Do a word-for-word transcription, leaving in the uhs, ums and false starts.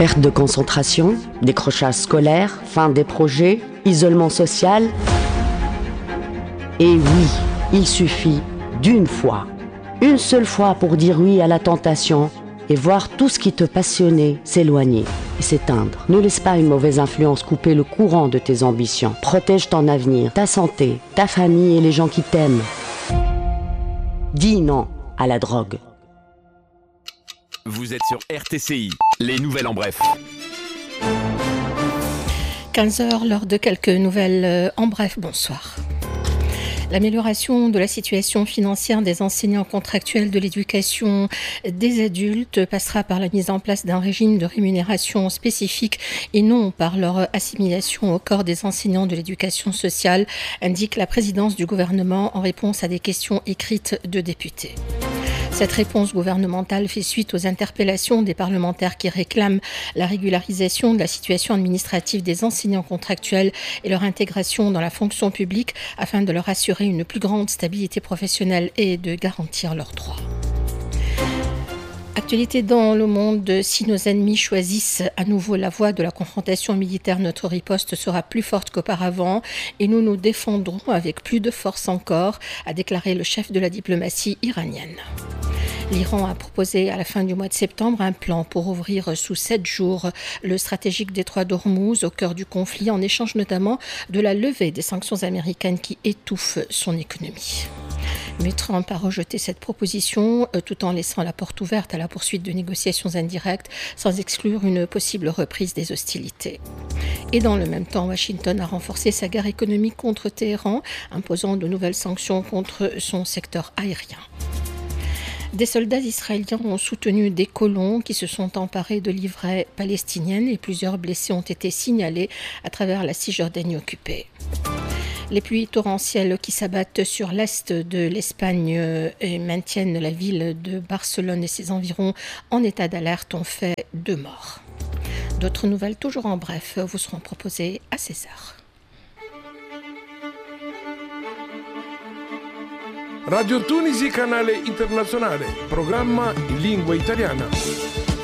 Perte de concentration, décrochage scolaire, fin des projets, isolement social. Et oui, il suffit d'une fois, une seule fois pour dire oui à la tentation et voir tout ce qui te passionnait s'éloigner et s'éteindre. Ne laisse pas une mauvaise influence couper le courant de tes ambitions. Protège ton avenir, ta santé, ta famille et les gens qui t'aiment. Dis non à la drogue. Vous êtes sur R T C I, les nouvelles en bref. quinze heures, l'heure de quelques nouvelles en bref, bonsoir. L'amélioration de la situation financière des enseignants contractuels de l'éducation des adultes passera par la mise en place d'un régime de rémunération spécifique et non par leur assimilation au corps des enseignants de l'éducation sociale, indique la présidence du gouvernement en réponse à des questions écrites de députés. Cette réponse gouvernementale fait suite aux interpellations des parlementaires qui réclament la régularisation de la situation administrative des enseignants contractuels et leur intégration dans la fonction publique afin de leur assurer une plus grande stabilité professionnelle et de garantir leurs droits. Actualité dans le monde, si nos ennemis choisissent à nouveau la voie de la confrontation militaire, notre riposte sera plus forte qu'auparavant et nous nous défendrons avec plus de force encore, a déclaré le chef de la diplomatie iranienne. L'Iran a proposé à la fin du mois de septembre un plan pour ouvrir sous sept jours le stratégique détroit d'Ormuz au cœur du conflit, en échange notamment de la levée des sanctions américaines qui étouffent son économie. Mais Trump a rejeté cette proposition euh, tout en laissant la porte ouverte à la poursuite de négociations indirectes sans exclure une possible reprise des hostilités. Et dans le même temps, Washington a renforcé sa guerre économique contre Téhéran, imposant de nouvelles sanctions contre son secteur aérien. Des soldats israéliens ont soutenu des colons qui se sont emparés de livrets palestiniennes et plusieurs blessés ont été signalés à travers la Cisjordanie occupée. Les pluies torrentielles qui s'abattent sur l'est de l'Espagne et maintiennent la ville de Barcelone et ses environs en état d'alerte ont fait deux morts. D'autres nouvelles toujours en bref vous seront proposées à seize heures. Radio Tunisi, canale internazionale, programma in lingua italiana.